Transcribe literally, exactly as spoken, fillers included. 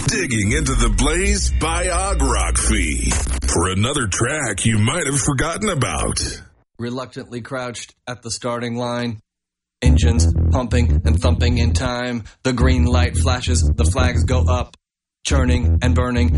digging into the Blaze biography for another track you might have forgotten about. Reluctantly crouched at the starting line, engines pumping and thumping in time. The green light flashes, the flags go up, churning and burning